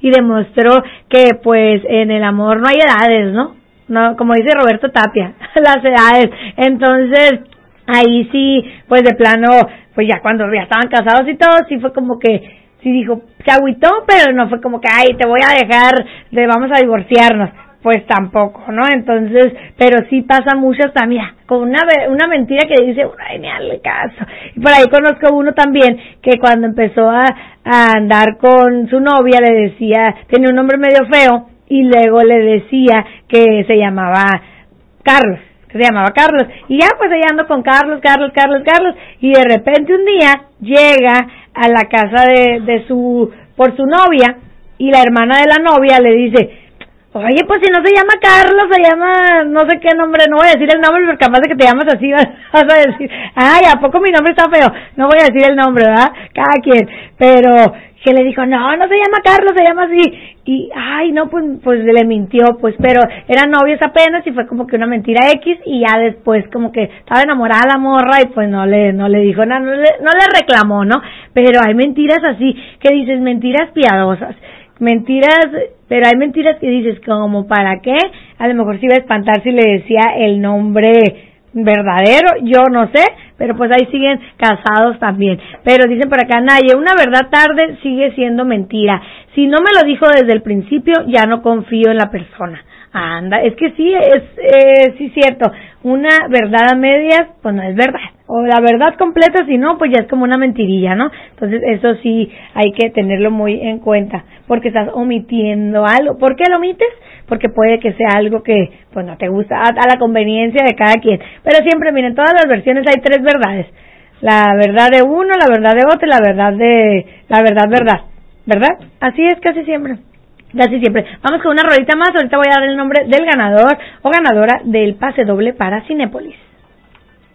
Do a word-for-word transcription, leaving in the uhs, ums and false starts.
y demostró que pues en el amor no hay edades, ¿no? No, como dice Roberto Tapia, las edades. Entonces, ahí sí, pues de plano, pues ya cuando ya estaban casados y todo, sí fue como que, sí dijo, se agüitó, pero no fue como que, ay, te voy a dejar, de vamos a divorciarnos. Pues tampoco, ¿no? Entonces, pero sí pasa mucho hasta, mira, con una una mentira que dice, ay, ni hazle caso. Y por ahí conozco uno también que cuando empezó a, a andar con su novia le decía, tenía un nombre medio feo, y luego le decía que se llamaba Carlos, que se llamaba Carlos, y ya pues ella ando con Carlos, Carlos, Carlos, Carlos, y de repente un día llega a la casa de, de su, por su novia, y la hermana de la novia le dice, oye, pues si no se llama Carlos, se llama, no sé qué nombre, no voy a decir el nombre, porque capaz de que te llamas así, vas a decir, ay, ¿a poco mi nombre está feo? No voy a decir el nombre, ¿verdad? Cada quien, pero que le dijo, no, no se llama Carlos, se llama así, y, ay, no, pues, pues le mintió, pues, pero eran novios apenas, y fue como que una mentira X, y ya después como que estaba enamorada la morra, y pues no le, no le dijo nada, no le, no le reclamó, ¿no? Pero hay mentiras así, que dices, mentiras piadosas, mentiras, pero hay mentiras que dices, como para qué, a lo mejor se iba a espantar si le decía el nombre verdadero, yo no sé, pero pues ahí siguen casados también. Pero dicen por acá, Naye, una verdad tarde sigue siendo mentira. Si no me lo dijo desde el principio, ya no confío en la persona. Anda, es que sí, es eh, sí cierto, una verdad a medias, pues no es verdad, o la verdad completa, si no, pues ya es como una mentirilla, ¿no? Entonces eso sí hay que tenerlo muy en cuenta, porque estás omitiendo algo. ¿Por qué lo omites? Porque puede que sea algo que, pues no te gusta, a, a la conveniencia de cada quien. Pero siempre, miren, todas las versiones hay tres verdades, la verdad de uno, la verdad de otro y la verdad de, la verdad, verdad, ¿verdad? Así es casi siempre. Casi siempre. Vamos con una rolita más. Ahorita voy a dar el nombre del ganador o ganadora del pase doble para Cinépolis.